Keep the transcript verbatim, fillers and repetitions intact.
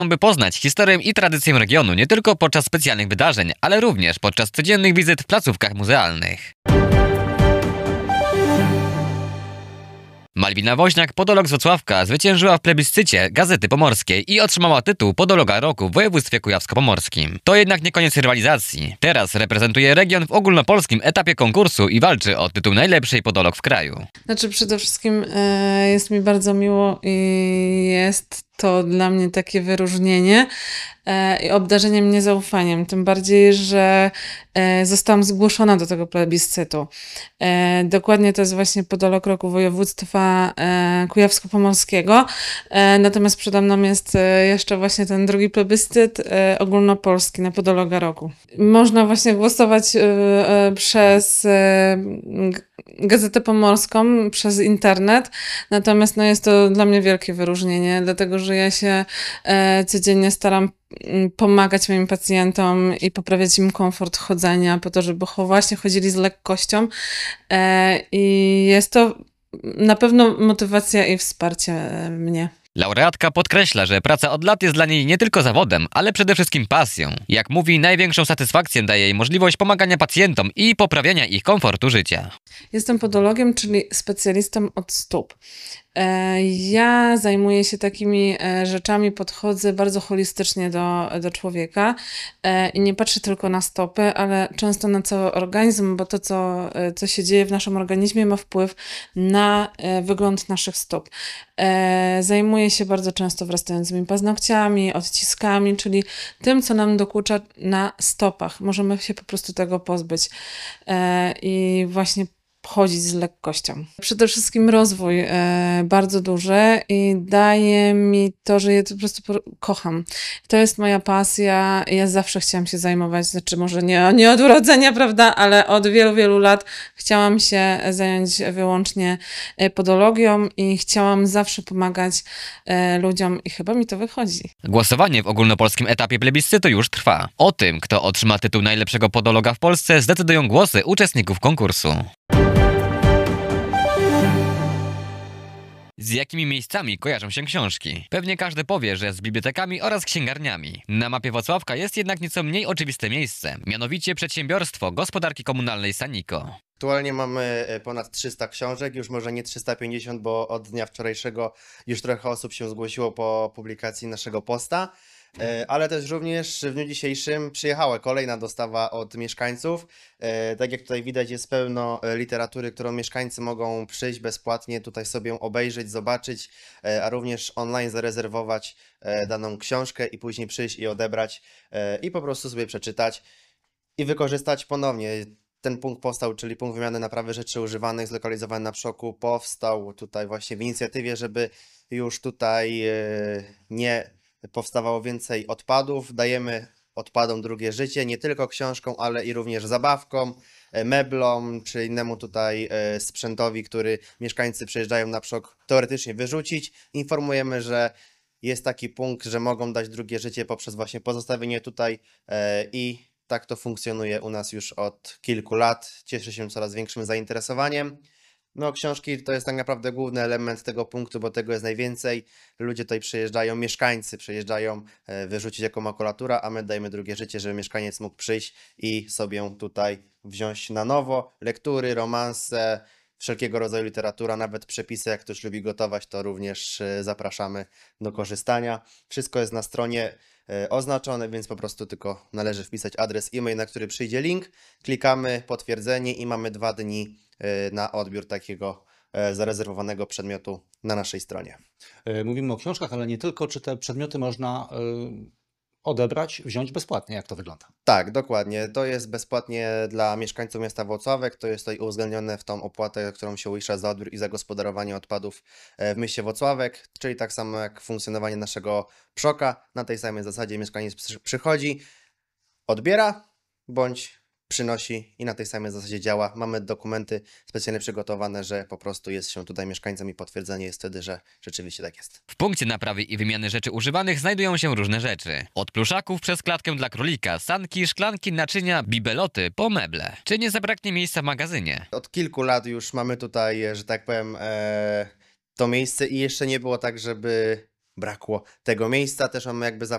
by poznać historię i tradycję regionu nie tylko podczas specjalnych wydarzeń, ale również podczas codziennych wizyt w placówkach muzealnych. Malwina Woźniak, podolog z Włocławka, zwyciężyła w plebiscycie Gazety Pomorskiej i otrzymała tytuł Podologa Roku w województwie kujawsko-pomorskim. To jednak nie koniec rywalizacji. Teraz reprezentuje region w ogólnopolskim etapie konkursu i walczy o tytuł najlepszej podolog w kraju. Znaczy przede wszystkim e, jest mi bardzo miło i jest to dla mnie takie wyróżnienie e, i obdarzenie mnie zaufaniem. Tym bardziej, że e, zostałam zgłoszona do tego plebiscytu. E, dokładnie to jest właśnie podolog roku województwa e, kujawsko-pomorskiego. E, natomiast przede mną jest e, jeszcze właśnie ten drugi plebiscyt e, ogólnopolski na podologa roku. Można właśnie głosować e, e, przez e, Gazetę Pomorską, przez internet. Natomiast no, jest to dla mnie wielkie wyróżnienie, dlatego że ja się e, codziennie staram pomagać moim pacjentom i poprawiać im komfort chodzenia po to, żeby właśnie chodzili z lekkością e, i jest to na pewno motywacja i wsparcie mnie. Laureatka podkreśla, że praca od lat jest dla niej nie tylko zawodem, ale przede wszystkim pasją. Jak mówi, największą satysfakcję daje jej możliwość pomagania pacjentom i poprawiania ich komfortu życia. Jestem podologiem, czyli specjalistą od stóp. Ja zajmuję się takimi rzeczami, podchodzę bardzo holistycznie do, do człowieka i nie patrzę tylko na stopy, ale często na cały organizm, bo to, co, co się dzieje w naszym organizmie, ma wpływ na wygląd naszych stóp. Zajmuję się bardzo często wrastającymi paznokciami, odciskami, czyli tym, co nam dokucza na stopach. Możemy się po prostu tego pozbyć i właśnie chodzić z lekkością. Przede wszystkim rozwój e, bardzo duży i daje mi to, że ja to po prostu kocham. To jest moja pasja. Ja zawsze chciałam się zajmować, znaczy może nie, nie od urodzenia, prawda, ale od wielu, wielu lat chciałam się zająć wyłącznie podologią i chciałam zawsze pomagać e, ludziom i chyba mi to wychodzi. Głosowanie w ogólnopolskim etapie plebiscytu już trwa. O tym, kto otrzyma tytuł najlepszego podologa w Polsce, zdecydują głosy uczestników konkursu. Z jakimi miejscami kojarzą się książki? Pewnie każdy powie, że z bibliotekami oraz księgarniami. Na mapie Włocławka jest jednak nieco mniej oczywiste miejsce, mianowicie przedsiębiorstwo gospodarki komunalnej Saniko. Aktualnie mamy ponad trzysta książek, już może nie trzysta pięćdziesiąt, bo od dnia wczorajszego już trochę osób się zgłosiło po publikacji naszego posta. Ale też również w dniu dzisiejszym przyjechała kolejna dostawa od mieszkańców. Tak jak tutaj widać, jest pełno literatury, którą mieszkańcy mogą przyjść bezpłatnie, tutaj sobie obejrzeć, zobaczyć, a również online zarezerwować daną książkę i później przyjść i odebrać i po prostu sobie przeczytać i wykorzystać ponownie. Ten punkt powstał, czyli punkt wymiany naprawy rzeczy używanych, zlokalizowany na Przoku, powstał tutaj właśnie w inicjatywie, żeby już tutaj nie powstawało więcej odpadów. Dajemy odpadom drugie życie, nie tylko książką, ale i również zabawkom, meblom, czy innemu tutaj sprzętowi, który mieszkańcy przyjeżdżają na Przok teoretycznie wyrzucić. Informujemy, że jest taki punkt, że mogą dać drugie życie poprzez właśnie pozostawienie tutaj i tak to funkcjonuje u nas już od kilku lat. Cieszy się coraz większym zainteresowaniem. No, książki to jest tak naprawdę główny element tego punktu, bo tego jest najwięcej. Ludzie tutaj przyjeżdżają, mieszkańcy przyjeżdżają e, wyrzucić jako makulatura, a my dajemy drugie życie, żeby mieszkaniec mógł przyjść i sobie tutaj wziąć na nowo lektury, romanse, wszelkiego rodzaju literatura, nawet przepisy, jak ktoś lubi gotować, to również e, zapraszamy do korzystania. Wszystko jest na stronie e, oznaczone, więc po prostu tylko należy wpisać adres e-mail, na który przyjdzie link. Klikamy potwierdzenie i mamy dwa dni na odbiór takiego zarezerwowanego przedmiotu na naszej stronie. Mówimy o książkach, ale nie tylko. Czy te przedmioty można odebrać, wziąć bezpłatnie? Jak to wygląda? Tak, dokładnie. To jest bezpłatnie dla mieszkańców miasta Włocławek. To jest tutaj uwzględnione w tą opłatę, którą się uiszcza za odbiór i zagospodarowanie odpadów w mieście Włocławek, czyli tak samo jak funkcjonowanie naszego Przoka. Na tej samej zasadzie mieszkaniec przychodzi, odbiera bądź przynosi i na tej samej zasadzie działa. Mamy dokumenty specjalnie przygotowane, że po prostu jest się tutaj mieszkańcem i potwierdzenie jest wtedy, że rzeczywiście tak jest. W punkcie naprawy i wymiany rzeczy używanych znajdują się różne rzeczy. Od pluszaków przez klatkę dla królika, sanki, szklanki, naczynia, bibeloty po meble. Czy nie zabraknie miejsca w magazynie? Od kilku lat już mamy tutaj, że tak powiem, e, to miejsce i jeszcze nie było tak, żeby brakło tego miejsca. Też mamy jakby